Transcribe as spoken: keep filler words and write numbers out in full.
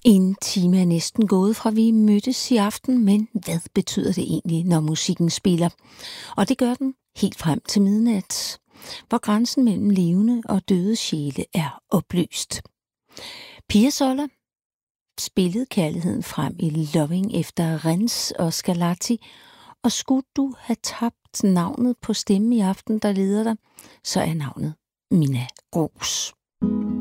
En time er næsten gået fra vi mødtes i aften, men hvad betyder det egentlig, når musikken spiller? Og det gør den helt frem til midnat, hvor grænsen mellem levende og døde sjæle er opløst. Piazzolla spillede kærligheden frem i Loving efter Renz og Scarlatti, og skulle du have tabt navnet på stemmen i aften, der leder dig, så er navnet Minna Grooss.